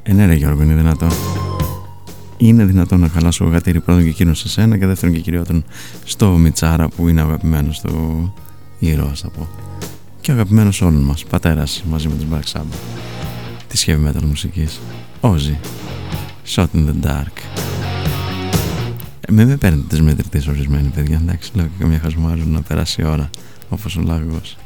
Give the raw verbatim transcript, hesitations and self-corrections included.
Ε, ναι, ρε Γιώργο, είναι δυνατόν. Είναι δυνατόν να χαλάσω γατήρι πρώτον και εκείνο σε σένα και δεύτερον και κυριότερον στο Μιτσάρα που είναι αγαπημένος του ήρωας, θα πω. Και αγαπημένος όλων μας, πατέρας μαζί με τους Black Sabbath της heavy metal μουσικής. Ozzy, Shot in the Dark. Ε, μην με παίρνετε τις μετρητές ορισμένοι, παιδιά, εντάξει, λέω και καμιά χασμάζουν να περάσει η ώρα όπως ο λαγός.